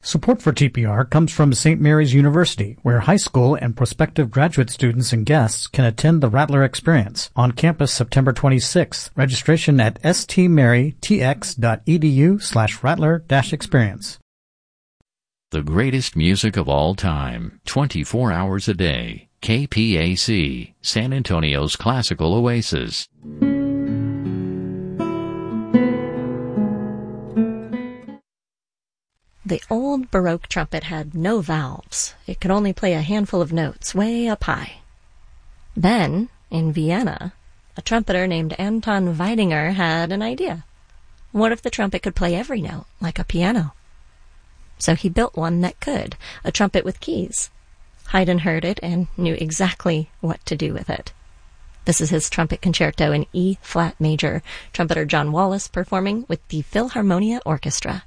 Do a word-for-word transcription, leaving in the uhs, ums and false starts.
Support for T P R comes from Saint Mary's University, where high school and prospective graduate students and guests can attend the Rattler Experience on campus September twenty-sixth. Registration at stmarytx.edu slash rattler dash experience. The greatest music of all time, twenty-four hours a day. K P A C, San Antonio's classical oasis. The old Baroque trumpet had no valves. It could only play a handful of notes way up high. Then, in Vienna, a trumpeter named Anton Weidinger had an idea. What if the trumpet could play every note, like a piano? So he built one that could, a trumpet with keys. Haydn heard it and knew exactly what to do with it. This is his trumpet concerto in E-flat major, trumpeter John Wallace performing with the Philharmonia Orchestra.